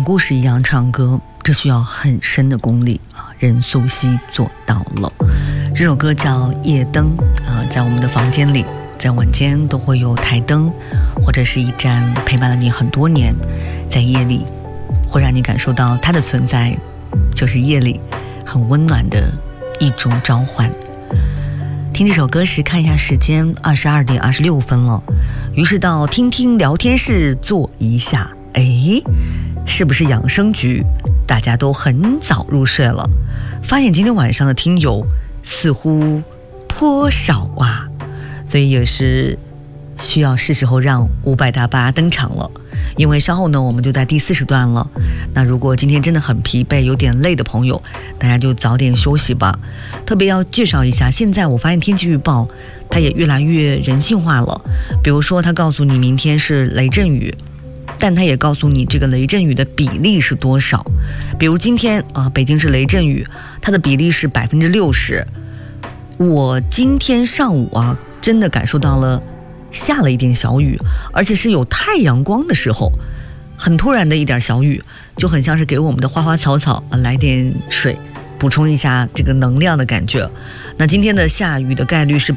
故事一样唱歌，这需要很深的功力啊！任素汐做到了。这首歌叫《夜灯》啊，在我们的房间里，在晚间都会有台灯，或者是一盏陪伴了你很多年，在夜里会让你感受到它的存在，就是夜里很温暖的一种召唤。听这首歌时看一下时间，22点26分了，于是到听听聊天室坐一下。是不是养生局大家都很早入睡了？发现今天晚上的听友似乎颇少啊，所以也是需要是时候让500大巴登场了。因为稍后呢我们就在第4时段了，那如果今天真的很疲惫有点累的朋友，大家就早点休息吧。特别要介绍一下，现在我发现天气预报它也越来越人性化了，比如说它告诉你明天是雷阵雨，但它也告诉你这个雷阵雨的比例是多少。比如今天北京是雷阵雨，它的比例是60%。我今天上午真的感受到了下了一点小雨，而且是有太阳光的时候，很突然的一点小雨，就很像是给我们的花花草草来点水，补充一下这个能量的感觉。那今天的下雨的概率是